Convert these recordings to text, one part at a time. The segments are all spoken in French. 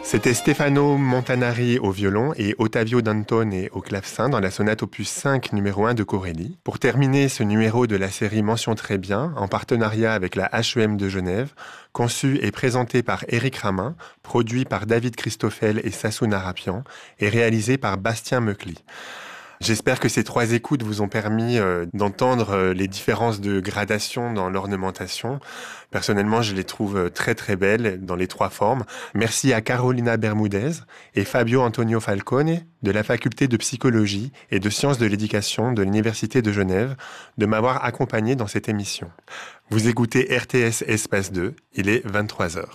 C'était Stefano Montanari au violon et Ottavio Dantone au clavecin dans la sonate opus 5 numéro 1 de Corelli. Pour terminer ce numéro de la série Mention très bien, en partenariat avec la HEM de Genève, conçu et présenté par Éric Ramin, produit par David Christoffel et Sassoon Arapian et réalisé par Bastien Meucli. J'espère que ces 3 écoutes vous ont permis d'entendre les différences de gradation dans l'ornementation. Personnellement, je les trouve très très belles dans les 3 formes. Merci à Carolina Bermudez et Fabio Antonio Falcone de la faculté de psychologie et de sciences de l'éducation de l'Université de Genève de m'avoir accompagné dans cette émission. Vous écoutez RTS Espace 2, il est 23h.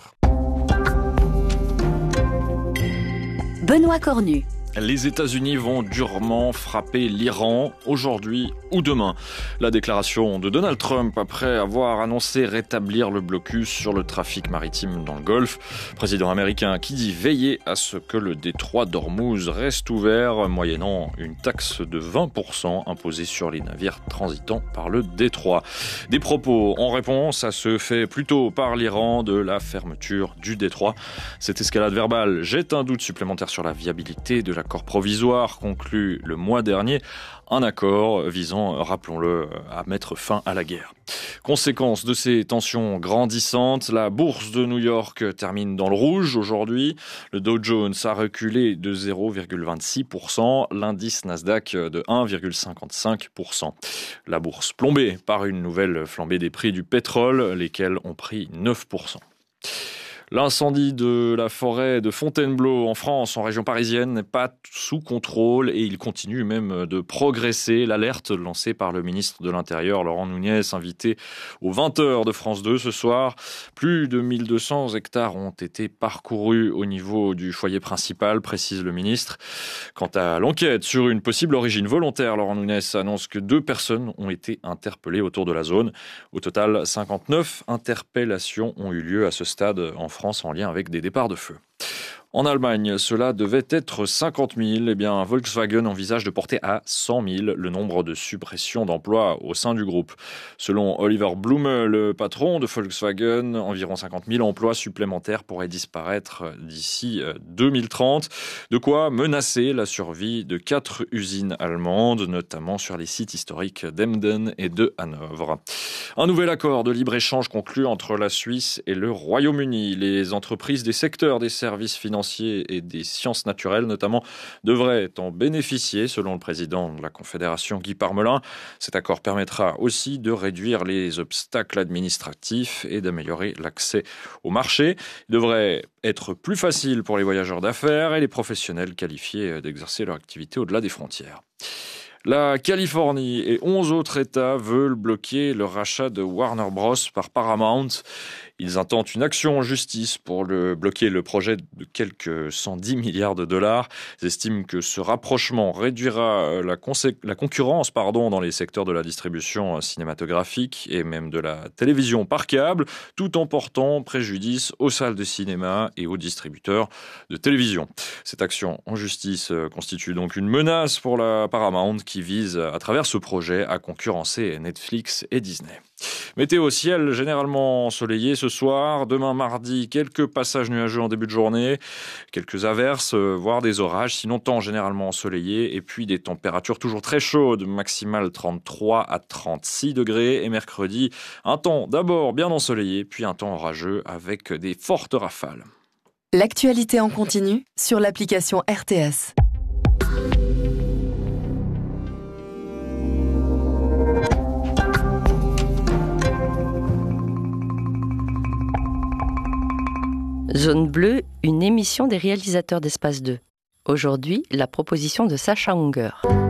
Benoît Cornu. Les États-Unis vont durement frapper l'Iran aujourd'hui ou demain. La déclaration de Donald Trump après avoir annoncé rétablir le blocus sur le trafic maritime dans le Golfe. Président américain qui dit veiller à ce que le détroit d'Ormuz reste ouvert, moyennant une taxe de 20% imposée sur les navires transitant par le détroit. Des propos en réponse à ce fait plutôt par l'Iran de la fermeture du détroit. Cette escalade verbale jette un doute supplémentaire sur la viabilité de l'accord provisoire conclu le mois dernier, un accord visant, rappelons-le, à mettre fin à la guerre. Conséquence de ces tensions grandissantes, la bourse de New York termine dans le rouge aujourd'hui. Le Dow Jones a reculé de 0,26%, l'indice Nasdaq de 1,55%. La bourse plombée par une nouvelle flambée des prix du pétrole, lesquels ont pris 9%. L'incendie de la forêt de Fontainebleau en France, en région parisienne, n'est pas sous contrôle et il continue même de progresser. L'alerte lancée par le ministre de l'Intérieur, Laurent Nunez, invité aux 20h de France 2 ce soir. Plus de 1200 hectares ont été parcourus au niveau du foyer principal, précise le ministre. Quant à l'enquête sur une possible origine volontaire, Laurent Nunez annonce que 2 personnes ont été interpellées autour de la zone. Au total, 59 interpellations ont eu lieu à ce stade en France en lien avec des départs de feu. En Allemagne, cela devait être 50 000. Eh bien, Volkswagen envisage de porter à 100 000 le nombre de suppressions d'emplois au sein du groupe. Selon Oliver Blume, le patron de Volkswagen, environ 50 000 emplois supplémentaires pourraient disparaître d'ici 2030. De quoi menacer la survie de 4 usines allemandes, notamment sur les sites historiques d'Emden et de Hanovre. Un nouvel accord de libre-échange conclu entre la Suisse et le Royaume-Uni. Les entreprises des secteurs des services financiers et des sciences naturelles notamment devraient en bénéficier selon le président de la Confédération Guy Parmelin. Cet accord permettra aussi de réduire les obstacles administratifs et d'améliorer l'accès au marché. Il devrait être plus facile pour les voyageurs d'affaires et les professionnels qualifiés d'exercer leur activité au-delà des frontières. La Californie et 11 autres États veulent bloquer le rachat de Warner Bros par Paramount. Ils intentent une action en justice pour bloquer le projet de quelques 110 milliards de dollars. Ils estiment que ce rapprochement réduira la concurrence dans les secteurs de la distribution cinématographique et même de la télévision par câble, tout en portant préjudice aux salles de cinéma et aux distributeurs de télévision. Cette action en justice constitue donc une menace pour la Paramount qui vise, à travers ce projet, à concurrencer Netflix et Disney. Météo au ciel généralement ensoleillé ce soir. Demain mardi, quelques passages nuageux en début de journée, quelques averses, voire des orages. Sinon, temps généralement ensoleillé et puis des températures toujours très chaudes, maximales 33 à 36 degrés. Et mercredi, un temps d'abord bien ensoleillé, puis un temps orageux avec des fortes rafales. L'actualité en continu sur l'application RTS. Zone Bleue, une émission des réalisateurs d'Espace 2. Aujourd'hui, la proposition de Sacha Unger.